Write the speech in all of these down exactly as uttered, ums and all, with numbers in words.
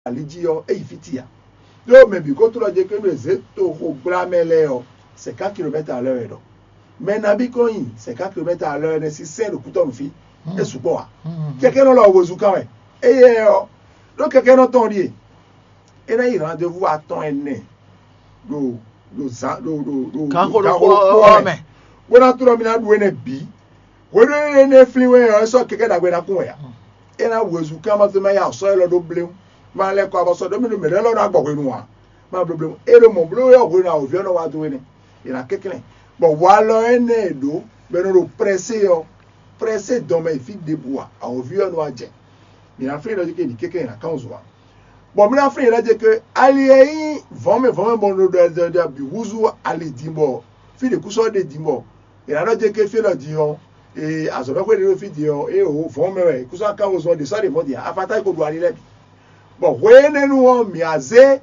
alijio e ifitia do me bi ko to je ke no zeto ho gramele o c'est quatre kilomètres à l'heure do mais na bi ko yin c'est quatre kilomètres à l'heure ne si c'est le couteau no fi e supo a keke no lo wozu kan e e ye o do keke no ton ri e na yi rendez-vous à ton ene do do za do do do kan ko ko me wona to mi na du ene bi wona ne fliwe o so keke da gbe na kun ya e na wozu kan ma to me ya so e lo do blem ma le ko aboso do mi no me le lo na gbo enu wa ma problem e lo mo blo yo go na o vi no wa do ene ira kekele bon wa lo ene do be no pressé yo pressé dans mes filles de bois a o vi no aje mi na frère do ke ni kekele na kan zo wa bon mi na frère do ke ali yi von me von me bon do do do bi wuzu ali dimbo fi de kuso de dimbo ira do je ke fi lo di ho e aso be ko de fi di ho e o von me we kuso kan zo de so de mo di afata ko do ali le bon wene no mi aze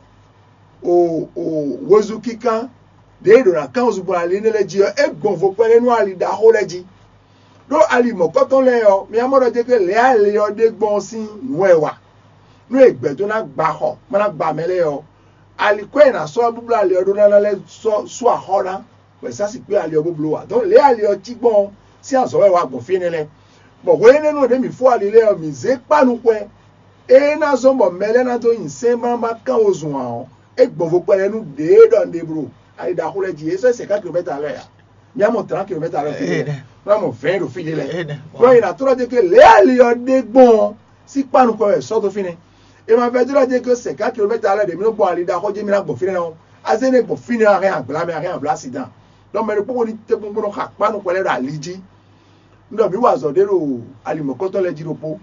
o o wozu kikan de do na kan ozu bo ali ne leji e gonfo pele no ali da ho leji do ali mo koton le yo mi amoro je ke le ali yo de gbon sin nu ewa nu egbe do na gba ho mo na gba mele yo ali ko na so bublu ali yo do na le so so ahora we sa si pe ali yo bublu wa don le ali yo ti gbon si aso ewa gbon fi ni le bo wene no de mi fo ali le yo mi ze panu pe e na zombo mele na to insema maka ozun awon e gbonfo pele nu de don de bro ai da hole ji eso c'est quatre kilomètres à l'heure mi amo trente kilomètres à l'heure na mo vingt do fini le ko ina to de ke le ali o de gbon si panu ko e so to fini e ma fe dira de ke c'est quatre kilomètres à l'heure de mi no bo ali da ko je mi na gbon fini na azene gbon fini na rien agba mi rien agba accident donc me po ni te gbon no ka panu ko le ra liji ndo mi wa zo de ro ali mo ko to le jiro po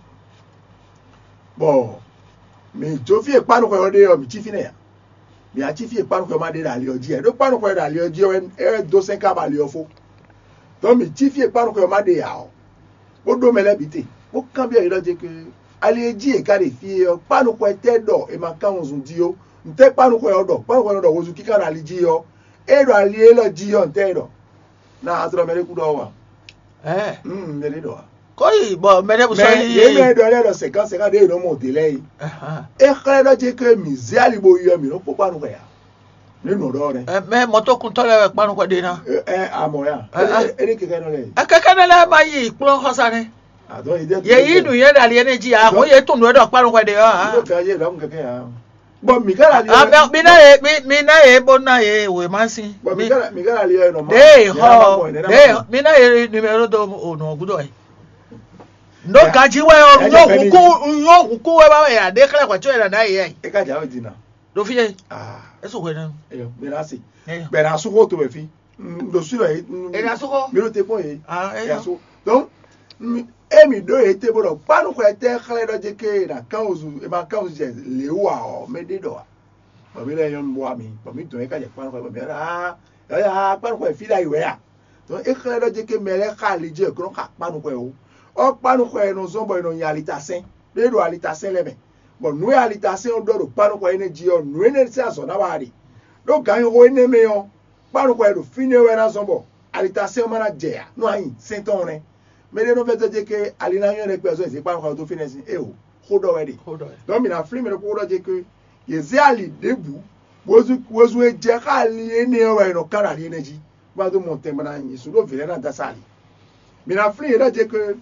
bon mi jo fi epanu ko de o mi ti fi na ya mi a ti fi epanu ko ma de la le oji e do panu ko da le oji e do cinq ba le ofo to mi ti fi epanu ko ma de ya o o do mele bite o kan bi e lo je ke ale ji e ka de fi o panu ko te do e ma kan zun di o nte panu ko do panu ko do wozu kika na le ji o e do ale lo ji o nte do na atro mele ku do wa eh mm mele do koi bo mele bu so yi me me do le do cinquante cinquante de no mo de le yi e kre do je ke mi zi ali bo yo mi no popa nu ya ni no do re eh me moto kun to le pa nu ko de na eh amo ya e ni keke no le e keke no le ma yi plo ho sa ne ado ide ye yi nu ye da le ne ji a ko ye tun do do pa nu ko de ha do ka ye do keke ya bo mi kala le ah mi na e mi na e bo na e we ma sin bo mi kala mi kala le no ma de ho de mi na e numero do o no gudo e ndo gaji we o yo kuku yo kuku we ba ya de kala kwa choela na ye e ka ja o dina do fi ah eso we na e be na si be na su ko to be fi do su lo e na su ko mi lo te ko e ah e so donc e mi do e te bo do panu ko e te kala do je ke na kan ozu e ma kan ozu je le wa o me de do ba mi le yon bo mi ba mi to e ka je panu ko ba mi ah ya panu ko e fi da iwe ya donc e kala do je ke mele ka le je ko ka panu ko e o o panu ko eno zombo eno yalita sen de do alita sen lebe bon nu alita sen o do panu ko ene ji o nu ene se aso na bari do gan ho ene me o panu ko eno fine we na zombo alita sen ma na je ya no ayin sen ton re me de no fe je ke alina yan re pe so se panu ko to fine sin e o hold on ready hold on don mi na free me ko do je ke ye ze ali debu wozu wozu e je ka ali ene o eno kara ali ene ji ba do monte ma na yin so do vele na dasali mi na free e je ke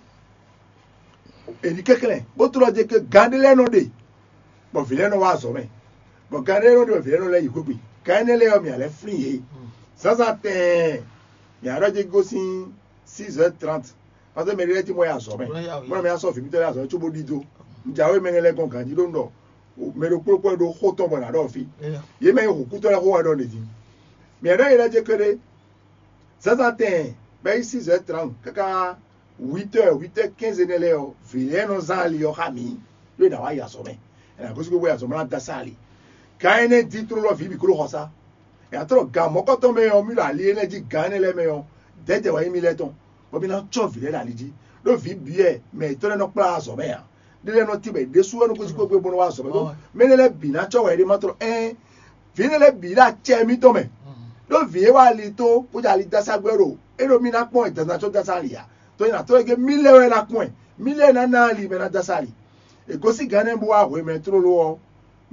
edi kekele bo to je ke gandele no de bo vile no wa so me bo gandele no de vile no le yikugbi gandele o mi ale free e sasa te mi ara je go sin six heures trente parce que me le ti mo ya so me mo me ya so fi mi to ya so chubo dido njawe me le gon kan ji do ndo me ro popo do ho to mo na do fi ye me ho ku to le ho wa do de ji mi ara ira je kere sasa te be six heures trente kaka huit heures, huit heures quinze ne leo vile no zali yo khami le da wa ya so me na ko siko ya so ma da sali kaine ditro lo fi bi ko hosa e atro ga moko to me o mi la li energy gane le me o deje wa mi le ton bo bi na cho vile la liji lo fi bi e me to le no pa so me ya de le no ti be de su no ko siko pe bo no wa so me me le bi na cho wa ri ma to eh vile le bi la che mi to me lo vi e wa li to o ja li da sagbero e lo mi na pon ìtàn cho da sali ya to ina to ge mille we na kun mille na na li me na dasali e go si gane bo wa we me tro lo